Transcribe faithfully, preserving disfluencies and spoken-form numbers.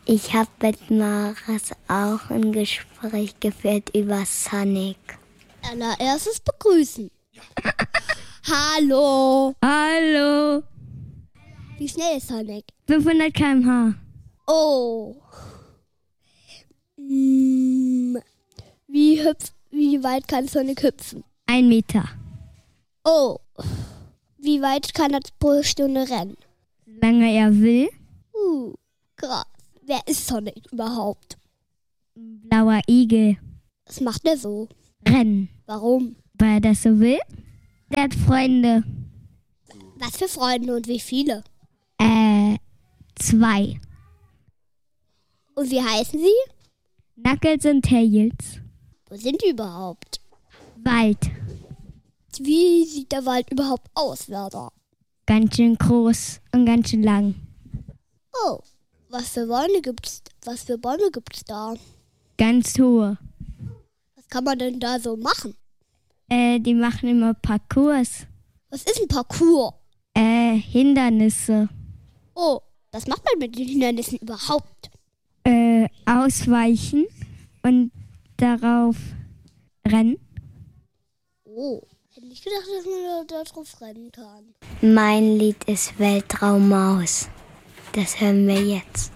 Ich habe mit Maris auch ein Gespräch geführt über Sonic. Allererstes begrüßen. Hallo. Hallo. Wie schnell ist Sonic? fünfhundert Kilometer pro Stunde. Oh. Hm. Wie, hüpf, wie weit kann Sonic hüpfen? Ein Meter. Oh. Wie weit kann er pro Stunde rennen? Solange er will. Uh, krass. Wer ist Sonic überhaupt? Blauer Igel. Was macht er so? Rennen. Warum? Weil er das so will. Der hat Freunde. Was für Freunde und wie viele? Äh, zwei. Und wie heißen sie? Knuckles und Tails. Wo sind die überhaupt? Wald. Wie sieht der Wald überhaupt aus, Werder? Ganz schön groß und ganz schön lang. Oh, was für Bäume gibt's? Was für Bäume gibt's da? Ganz hohe. Was kann man denn da so machen? Äh, die machen immer Parcours. Was ist ein Parcours? Äh, Hindernisse. Oh, was macht man mit den Hindernissen überhaupt? Äh, ausweichen und darauf rennen. Oh, hätte nicht gedacht, dass man da drauf rennen kann. Mein Lied ist Weltraummaus. Das hören wir jetzt.